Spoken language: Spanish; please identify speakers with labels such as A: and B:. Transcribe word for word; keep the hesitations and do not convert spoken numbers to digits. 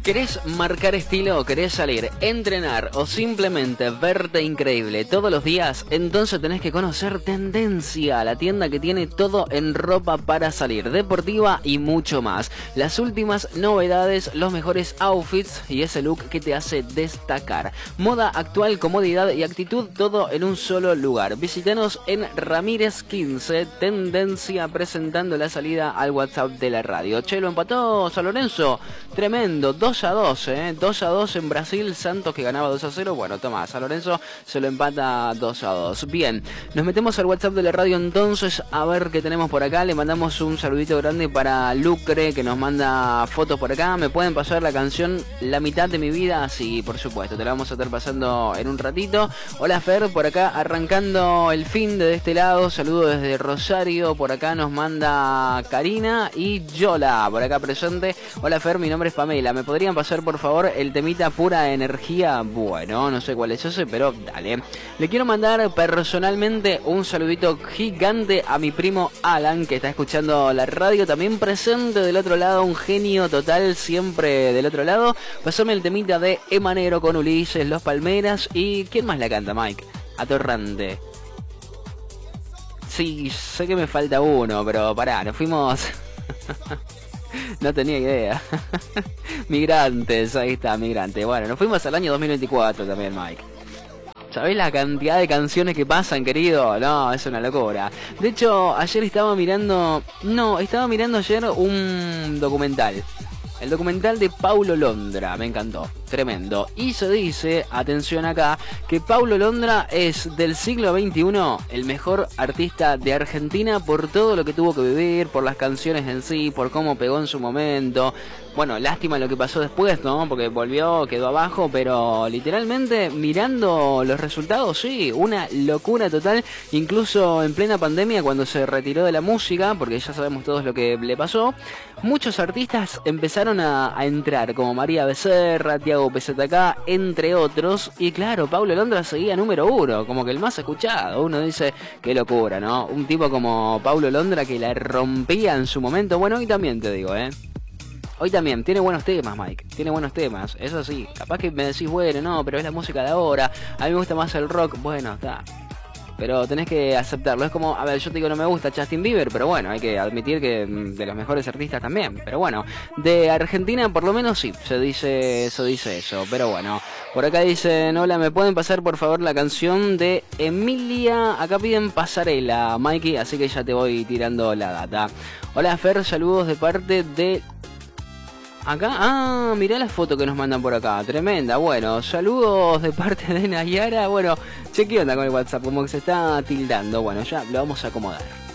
A: ¿Querés marcar estilo? ¿Querés salir, entrenar o simplemente verte increíble todos los días? Entonces tenés que conocer Tendencia, la tienda que tiene todo en ropa para salir, deportiva y mucho más. Las últimas novedades, los mejores outfits y ese look que te hace destacar. Moda actual, comodidad y actitud, todo en un solo lugar. Visítanos en Ramírez quince, Tendencia, presentando la salida al WhatsApp de la radio. Che, lo empató San Lorenzo, tremendo, dos a dos, eh, dos a dos en Brasil. Santos que ganaba dos a cero, bueno, toma, San Lorenzo se lo empata dos a dos. Bien, nos metemos al WhatsApp de la radio entonces a ver qué tenemos por acá. Le mandamos un saludito grande para Lucre que nos manda fotos por acá. ¿Me pueden pasar la canción La mitad de mi vida? Sí, por supuesto, te la vamos a estar pasando en un ratito. Hola Fer, por acá arrancando el fin de este lado, saludo desde Rosario. Por acá nos manda Karina y Yola, por acá presente. Hola Fer, mi nombre es Pamela, ¿me podrían pasar por favor el temita Pura Energía? Bueno, no sé cuál es ese, pero dale. Le quiero mandar personalmente un saludito gigante a mi primo Alan, que está escuchando la radio, también presente del otro lado, un genio total, siempre del otro lado. Pasame el temita de Emanero con Ulises, Los Palmeras y... ¿quién más la canta, Mike? Atorrante. Sí, sé que me falta uno, pero pará, nos fuimos... No tenía idea. Migrantes, ahí está, Migrante. Bueno, nos fuimos al año dos mil veinticuatro también, Mike. ¿Sabés la cantidad de canciones que pasan, querido? No, es una locura. De hecho, ayer estaba mirando... No, estaba mirando ayer un documental. El documental de Paulo Londra, me encantó, tremendo. Y se dice, atención acá, que Paulo Londra es del siglo veintiuno el mejor artista de Argentina por todo lo que tuvo que vivir, por las canciones en sí, por cómo pegó en su momento. Bueno, lástima lo que pasó después, ¿no? Porque volvió, quedó abajo, pero literalmente mirando los resultados, sí, una locura total. Incluso en plena pandemia, cuando se retiró de la música, porque ya sabemos todos lo que le pasó, muchos artistas empezaron a, a entrar, como María Becerra, Tiago P Z K, entre otros. Y claro, Paulo Londra seguía número uno, como que el más escuchado. Uno dice, qué locura, ¿no? Un tipo como Paulo Londra que la rompía en su momento. Bueno, hoy también te digo, ¿eh? Hoy también, tiene buenos temas, Mike, tiene buenos temas, eso sí. Capaz que me decís, bueno, no, pero es la música de ahora, a mí me gusta más el rock, bueno, está. Pero tenés que aceptarlo, es como, a ver, yo te digo no me gusta Justin Bieber, pero bueno, hay que admitir que de los mejores artistas también. Pero bueno, de Argentina por lo menos sí, se dice, eso dice eso, pero bueno. Por acá dicen, hola, ¿me pueden pasar por favor la canción de Emilia? Acá piden Pasarela, Mikey, así que ya te voy tirando la data. Hola Fer, saludos de parte de... Acá, ah, mirá la foto que nos mandan por acá, tremenda. Bueno, saludos de parte de Nayara. Bueno, che, ¿qué onda con el WhatsApp? Como que se está tildando. Bueno, ya lo vamos a acomodar.